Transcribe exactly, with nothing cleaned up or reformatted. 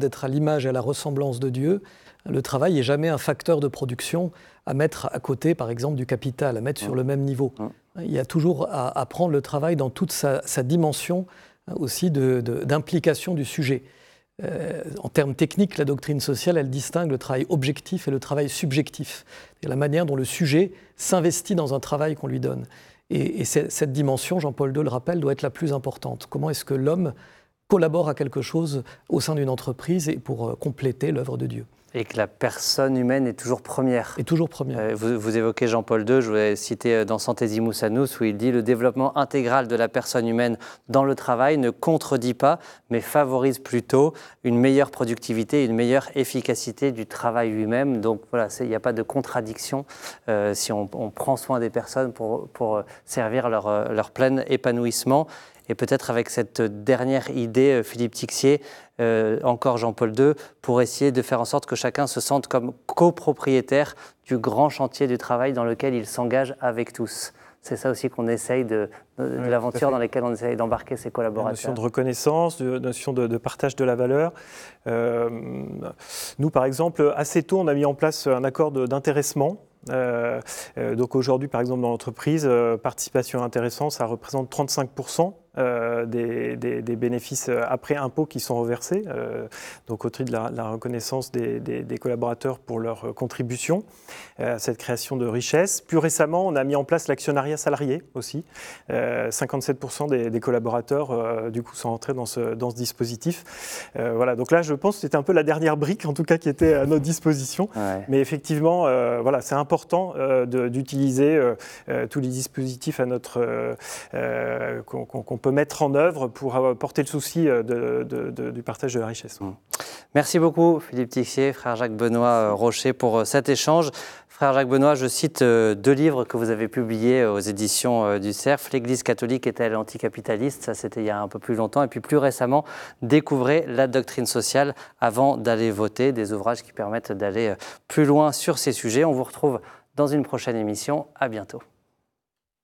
d'être à l'image et à la ressemblance de Dieu, le travail n'est jamais un facteur de production à mettre à côté, par exemple, du capital, à mettre sur le même niveau. Il y a toujours à, à prendre le travail dans toute sa, sa dimension aussi de, de, d'implication du sujet. Euh, en termes techniques, la doctrine sociale, elle distingue le travail objectif et le travail subjectif. C'est la manière dont le sujet s'investit dans un travail qu'on lui donne. Et, et cette dimension, Jean-Paul deux le rappelle, doit être la plus importante. Comment est-ce que l'homme collabore à quelque chose au sein d'une entreprise et pour compléter l'œuvre de Dieu. Et que la personne humaine est toujours première. Est toujours première. Euh, vous, vous évoquez Jean-Paul deux, je voulais citer dans Centesimus Annus, où il dit « Le développement intégral de la personne humaine dans le travail ne contredit pas, mais favorise plutôt une meilleure productivité, une meilleure efficacité du travail lui-même. » Donc voilà, il n'y a pas de contradiction euh, si on, on prend soin des personnes pour, pour servir leur, leur plein épanouissement. Et peut-être avec cette dernière idée, Philippe Tixier, euh, encore Jean-Paul deux, pour essayer de faire en sorte que chacun se sente comme copropriétaire du grand chantier du travail dans lequel il s'engage avec tous. C'est ça aussi qu'on essaye de, de, de oui, l'aventure dans laquelle on essaye d'embarquer ses collaborateurs. La notion de reconnaissance, de notion de, de partage de la valeur. Euh, nous, par exemple, assez tôt, on a mis en place un accord d'intéressement. Euh, euh, donc aujourd'hui, par exemple, dans l'entreprise, euh, participation intéressante, ça représente trente-cinq pour cent euh, des, des, des bénéfices après impôts qui sont reversés, euh, donc au titre de la, la reconnaissance des, des, des collaborateurs pour leur contribution à cette création de richesse. Plus récemment, on a mis en place l'actionnariat salarié aussi. Euh, cinquante-sept pour cent des, des collaborateurs, euh, du coup, sont entrés dans ce, dans ce dispositif. Euh, voilà, donc là, je pense que c'était un peu la dernière brique, en tout cas, qui était à notre disposition. Ouais. Mais effectivement, euh, voilà, c'est important euh, d'utiliser euh, euh, tous les dispositifs à notre euh, euh, qu'on qu'on peut mettre en œuvre pour porter le souci de, de, de, du partage de la richesse. Merci beaucoup Philippe Tixier, frère Jacques Benoît Rocher pour cet échange. Frère Jacques Benoît, je cite deux livres que vous avez publiés aux éditions du Cerf. L'Église catholique est-elle anticapitaliste? Ça, c'était il y a un peu plus longtemps. Et puis plus récemment, Découvrez la doctrine sociale avant d'aller voter. Des ouvrages qui permettent d'aller plus loin sur ces sujets. On vous retrouve dans une prochaine émission. À bientôt.